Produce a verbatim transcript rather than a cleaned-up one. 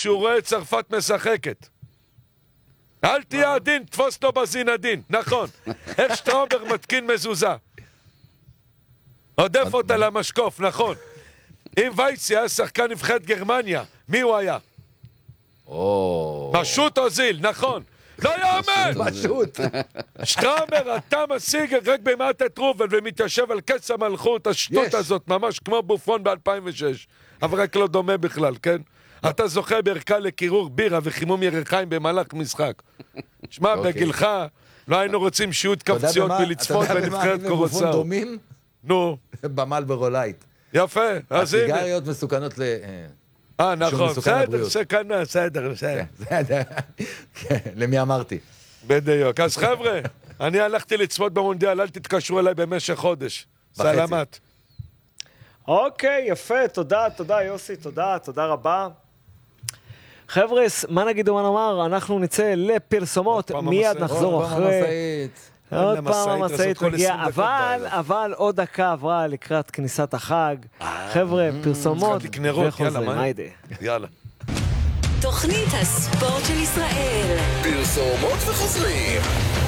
שהוא רואה את צרפת משחקת. אל תהיה עדין, תפוס לו בזין עדין, נכון. איך שטראובר מתקין מזוזה. עודף אותה למשקוף, נכון. אם וייצי היה שחקן נבחרת גרמניה, מי הוא היה? פשוט אוזיל, נכון. לא יאמן! פשוט. שטראובר, אתה משיג רק במעט את רובל ומתיישב על כס המלכות, השטות הזאת, ממש כמו בופון ב-אלפיים ושש. אבל רק לא דומה בכלל, כן? אתה זוכה בערכה לקירור בירה וחימום ירחיים במהלך משחק. שמע, בגילך, לא היינו רוצים שיהיו התכווציות ולצפות בנבחרת קורוסאו. בופון דומים? נו. במלבורו לייט. יפה, אז הנה. הסיגריות מסוכנות ל... אה, נכון, בסדר, סכנה, בסדר, בסדר. בסדר, למי אמרתי? בדיוק, אז חבר'ה, אני הלכתי לצפות במונדיאל, אל תתקשרו אליי במשך חודש. סלמת. אוקיי, יפה, תודה, תודה יוסי, תודה, תודה רבה. חבר'ה, מה נגיד ומה נאמר? אנחנו נצא לפרסומות, מיד נחזור אחרי... עוד פעם המשאית מגיעה, אבל, אבל עוד דקה עברה לקראת כניסת החג. חבר'ה, פרסומות וחוזרים, היידה. יאללה. תוכנית הספורט של ישראל. פרסומות וחוזרים.